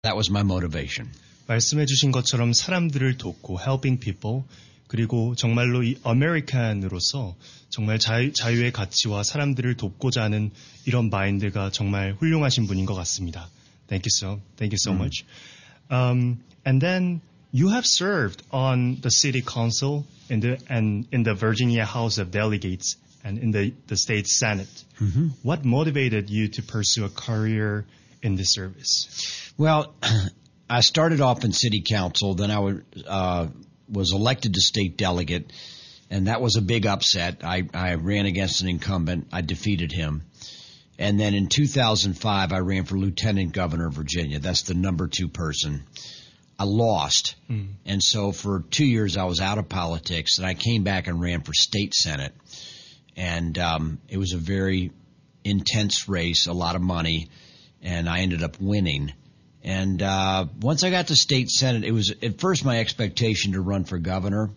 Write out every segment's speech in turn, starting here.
That was my motivation. 말씀해 주신 것처럼 사람들을 돕고 helping people 그리고 정말로 이 아메리칸으로서 정말 자유의 가치와 사람들을 돕고자 하는 이런 마인드가 정말 훌륭하신 분인 것 같습니다. Thank you so much. And then you have served on the city council in the Virginia House of Delegates and in the state senate. Mm-hmm. What motivated you to pursue a career in this service? Well, I started off in city council, then I was elected to state delegate, and that was a big upset. I ran against an incumbent. I defeated him. And then in 2005, I ran for lieutenant governor of Virginia. That's the number 2 person. I lost. And so for 2 years, I was out of politics, and I came back and ran for state senate. And it was a very intense race, a lot of money, and I ended up winning. And once I got to state senate, it was at first my expectation to run for governor.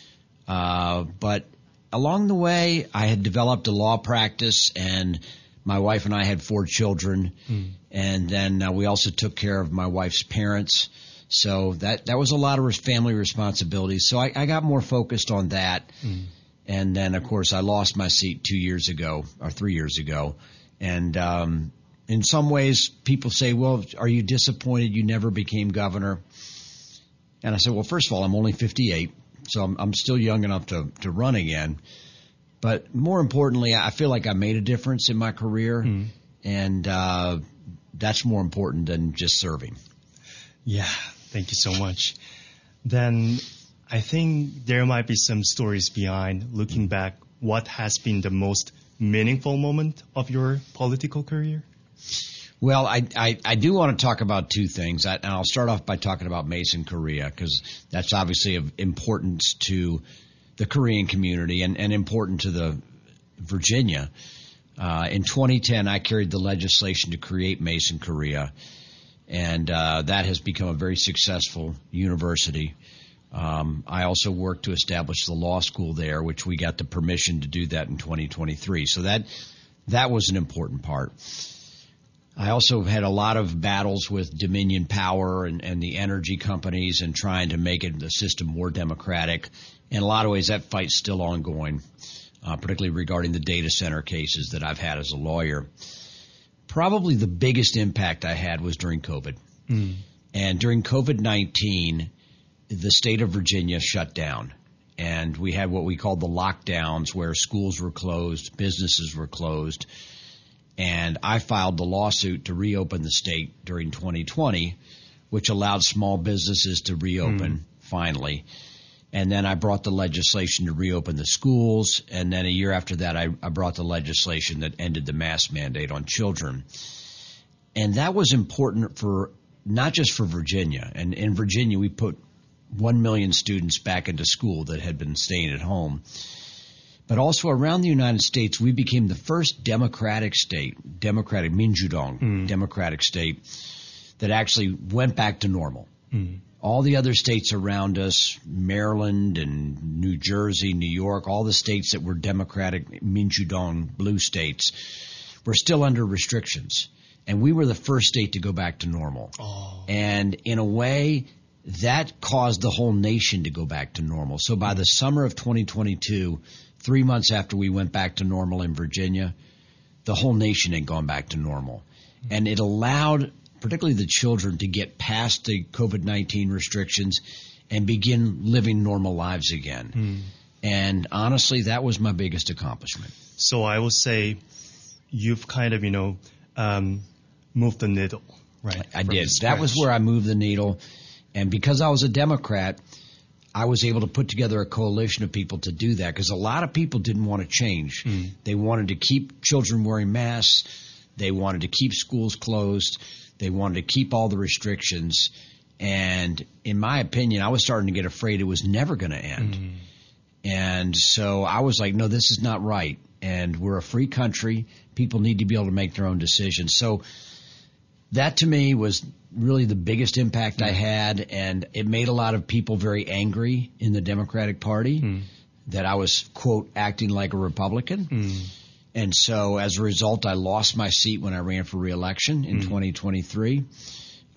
But along the way, I had developed a law practice, and my wife and I had 4 children. And then we also took care of my wife's parents. So that was a lot of family responsibilities. So I got more focused on that. And then, of course, I lost my seat 3 years ago. And in some ways, people say, well, are you disappointed you never became governor? And I said, well, first of all, I'm only 58, so I'm still young enough to run again. But more importantly, I feel like I made a difference in my career, and that's more important than just serving. Yeah, thank you so much. Then I think there might be some stories behind looking back. What has been the most meaningful moment of your political career? Well, I do want to talk about 2 things, and I'll start off by talking about Mason, Korea, because that's obviously of importance to the Korean community and important to the Virginia. In 2010, I carried the legislation to create Mason, Korea, and that has become a very successful university. I also worked to establish the law school there, which we got the permission to do that in 2023. So that was an important part. I also had a lot of battles with Dominion Power and the energy companies and trying to make the system more democratic. In a lot of ways, that fight's still ongoing, particularly regarding the data center cases that I've had as a lawyer. Probably the biggest impact I had was during COVID. And during COVID-19, the state of Virginia shut down. And we had what we called the lockdowns, where schools were closed, businesses were closed. And I filed the lawsuit to reopen the state during 2020, which allowed small businesses to reopen finally. And then I brought the legislation to reopen the schools. And then a year after that, I brought the legislation that ended the mask mandate on children. And that was important for not just for Virginia. And in Virginia, we put 1 million students back into school that had been staying at home. But also around the United States, we became the first democratic state, Minjudong, democratic state, that actually went back to normal. All the other states around us, Maryland and New Jersey, New York, all the states that were democratic, Minjudong, blue states, were still under restrictions. And we were the first state to go back to normal. And in a way, that caused the whole nation to go back to normal. So by the summer of 2022, 3 months after we went back to normal in Virginia, the whole nation had gone back to normal. And it allowed particularly the children to get past the COVID-19 restrictions and begin living normal lives again. And honestly, that was my biggest accomplishment. So I would say you've kind of, moved the needle, right? I did. That was where I moved the needle. And because I was a Democrat, I was able to put together a coalition of people to do that, because a lot of people didn't want to change. They wanted to keep children wearing masks. They wanted to keep schools closed. They wanted to keep all the restrictions. And in my opinion, I was starting to get afraid it was never going to end. And so I was like, no, this is not right. And we're a free country. People need to be able to make their own decisions. So that to me was really the biggest impact I had, and it made a lot of people very angry in the Democratic Party that I was, quote, acting like a Republican. And so as a result, I lost my seat when I ran for re-election in 2023.